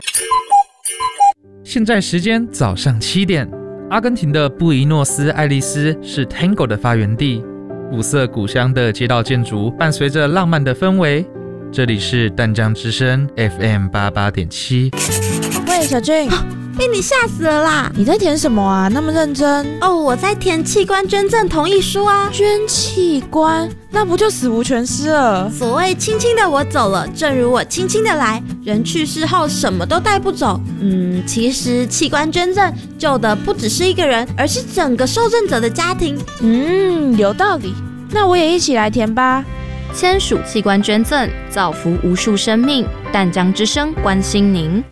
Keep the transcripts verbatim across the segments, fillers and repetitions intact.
现在时间早上七点，阿根廷的布宜诺斯艾利斯是 Tango 的发源地，古色古香的街道建筑伴随着浪漫的氛围。这里是淡江之声 F M 八十八点七。 喂，小俊， 被你吓死了啦！ 你在填什么啊？那么认真？ 哦，我在填器官捐赠同意书啊。 捐器官，那不就死无全尸了？ 所谓轻轻的我走了，正如我轻轻的来。人去世后什么都带不走。嗯，其实器官捐赠救的不只是一个人，而是整个受赠者的家庭。 嗯，有道理。那我也一起来填吧。 签署器官捐赠，造福无数生命。淡江之声关心您。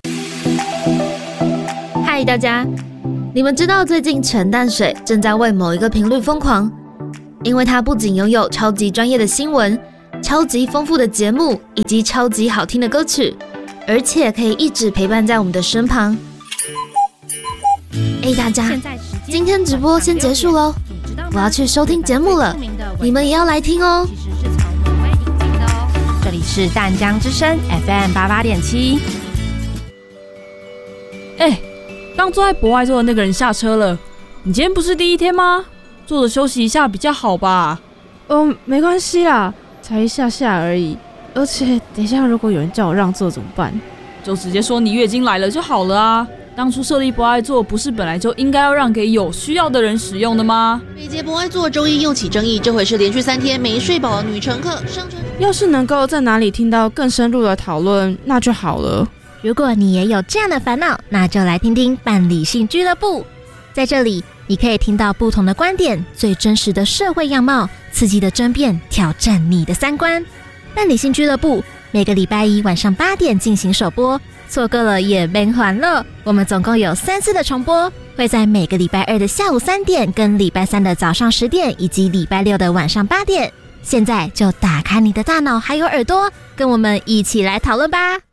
嗨，大家，你们知道最近陈淡水正在为某一个频率疯狂，因为它不仅拥有超级专业的新闻、超级丰富的节目以及超级好听的歌曲，而且可以一直陪伴在我们的身旁。哎，大家，今天直播先结束咯，我要去收听节目了，你们也要来听哦。 这里是淡江之声 F M 八十八点七。 哎，刚坐在博爱座的那个人下车了。你今天不是第一天吗？坐着休息一下比较好吧？ 哦，没关系啦，才一下下而已。而且等一下如果有人叫我让座怎么办？ 就直接说你月经来了就好了啊。当初设立博爱座不是本来就应该要让给有需要的人使用的吗？ 北捷博爱座周一又起争议，这回是连续三天没睡饱的女乘客上车。 要是能够在哪里听到更深入的讨论，那就好了。 如果你也有这样的烦恼，那就来听听伴理性俱乐部。在这里，你可以听到不同的观点，最真实的社会样貌，刺激的争辩，挑战你的三观。伴理性俱乐部每个礼拜一晚上八点进行首播，错过了也别还了。我们总共有三次的重播，会在每个礼拜二的下午三点、跟礼拜三的早上十点，以及礼拜六的晚上八点。现在就打开你的大脑还有耳朵，跟我们一起来讨论吧。